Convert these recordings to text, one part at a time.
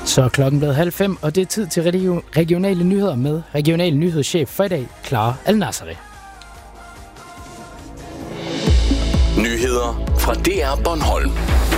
Så er klokken blevet 4:30, og det er tid til regionale nyheder med regional nyhedschef for i dag, Clara Al-Nasseri. Nyheder fra DR Bornholm.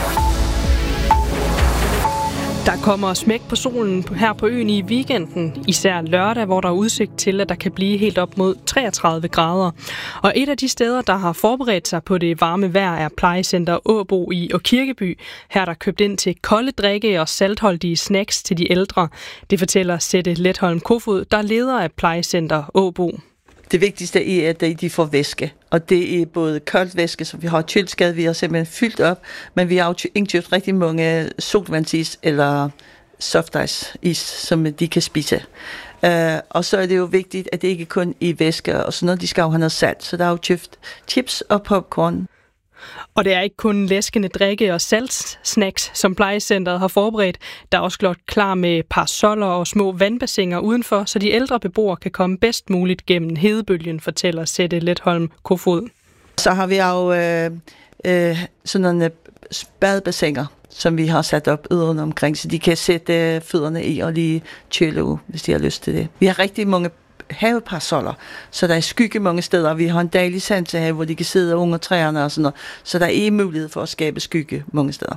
Der kommer smæk på solen her på øen i weekenden, især lørdag, hvor der er udsigt til, at der kan blive helt op mod 33 grader. Og et af de steder, der har forberedt sig på det varme vejr, er plejecenter Åbo i Kirkeby. Her er der købt ind til kolde drikke og saltholdige snacks til de ældre. Det fortæller Sette Letholm Kofod, der er leder af plejecenter Åbo. Det vigtigste er, at de får væske, og det er både koldt væske, som vi har køleskab, vi har simpelthen fyldt op, men vi har jo indkøbt rigtig mange sodavandsis eller softice-is, som de kan spise. Og så er det jo vigtigt, at det ikke kun er væske og sådan noget, de skal jo have noget salt, så der er jo købt chips og popcorn. Og det er ikke kun læskende drikke og saltsnacks, som plejecentret har forberedt. Der er også gjort klar med parasoller og små vandbassiner udenfor, så de ældre beboere kan komme bedst muligt gennem hedebølgen, fortæller Sette Letholm Kofod. Så har vi jo sådan nogle badebassiner, som vi har sat op yderne omkring, så de kan sætte fødderne i og lige køle ud, hvis de har lyst til det. Vi har rigtig mange haveparasoller, så der er skygge mange steder. Vi har en dejlig sansehave, hvor de kan sidde under træerne og sådan noget, så der er mulighed for at skabe skygge mange steder.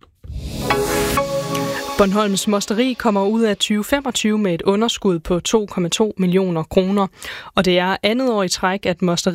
Bornholms Mosteri kommer ud af 2025 med et underskud på 2,2 millioner kroner, og det er andet år i træk, at Mosteri